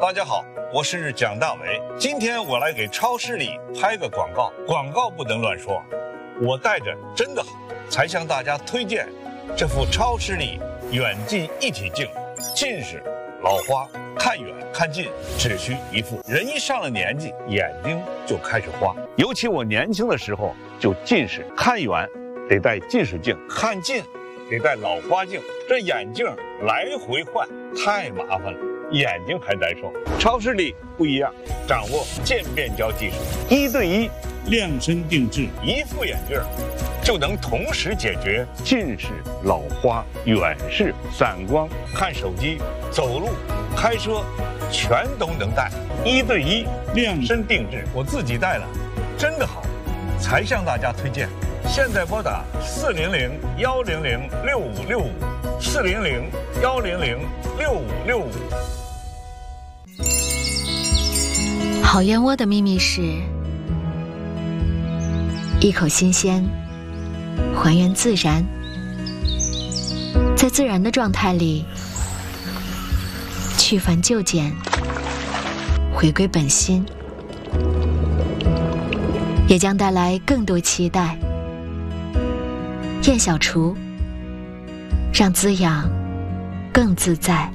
大家好，我是蒋大为。今天我来给超市里拍个广告，广告不能乱说。我带着真的好，才向大家推荐这副超视力远近一体镜。近视、老花，看远看近只需一副。人一上了年纪，眼睛就开始花。尤其我年轻的时候就近视，看远得戴近视镜，看近得戴老花镜，这眼镜来回换太麻烦了，眼睛还难受。超视力不一样，掌握渐变焦技术，1对1 量身定制， 一副眼镜就能同时解决近视、老花、远视、散光、看手机、走路、开车，全都能戴。1对1量身定制，我自己戴了，真的好，才向大家推荐。现在拨打400-100-6565，400-100-6565。 好燕窝的秘密是一口新鲜，还原自然，在自然的状态里去繁就简，回归本心，也将带来更多期待。燕小厨，让滋养更自在。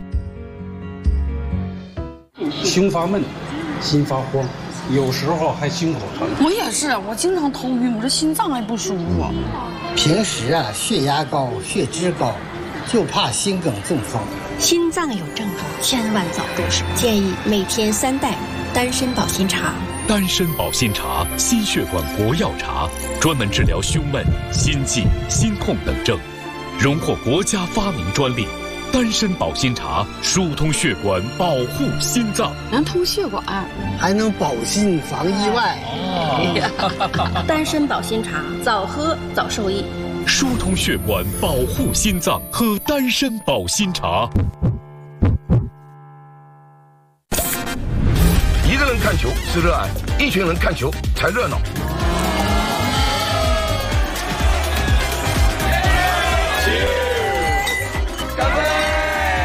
胸发闷，心发慌，有时候还心口疼。 我也是，我经常头晕，我这心脏还不舒服。 平时血压高、血脂高，就怕心梗中风。 心脏有症状，千万早住手。建议每天3袋丹参保心茶。 丹参保心茶，心血管国药茶，专门治疗胸闷、心悸、心痛等症，荣获国家发明专利。丹参保心茶疏通血管，保护心脏， 能通血管， 还能保心防意外。 丹参保心茶，早喝早受益。 疏通血管，保护心脏，喝丹参保心茶。 一个人看球是热爱，一群人看球才热闹。